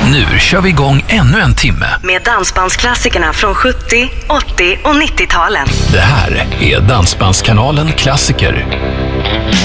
Nu kör vi igång ännu en timme med dansbandsklassikerna från 70, 80 och 90-talen. Det här är Dansbandskanalen Klassiker.